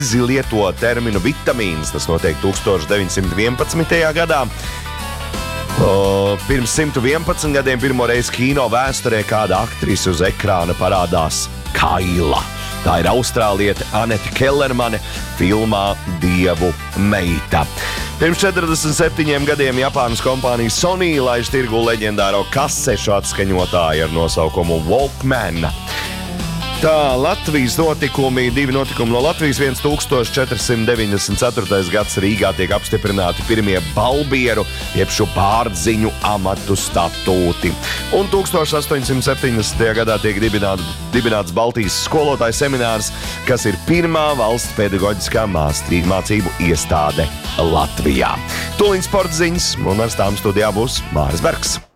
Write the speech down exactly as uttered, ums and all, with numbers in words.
lieto terminu vitamīns. Tas notiek tūkstoš deviņsimt vienpadsmitajā gadā. O, pirms simt vienpadsmit gadiem pirmo reizi kino vēsturē kāda aktrise uz ekrāna parādās kaila. Tā ir austrāliete Anete Kellermane filmā Dievu meita. Pirms četrdesmit septiņiem gadiem Japānas kompānija Sony laiž tirgu leģendāro kasešu atskaņotāju ar nosaukumu Walkman. Tā Latvijas notikumi, divi notikumi no Latvijas, viens tūkstoš četrsimt deviņdesmit ceturtais gads Rīgā tiek apstiprināti pirmie balbieru, jeb šo pārdziņu amatu statūti. Un tūkstoš astoņsimt septiņdesmitajā gadā tiek dibināts, dibināts Baltijas skolotāju seminārs, kas ir pirmā valsts pedagoģiskā mācību iestāde Latvijā. Tūliņ sporta ziņas, un ar tām studijā būs Māris Bergs.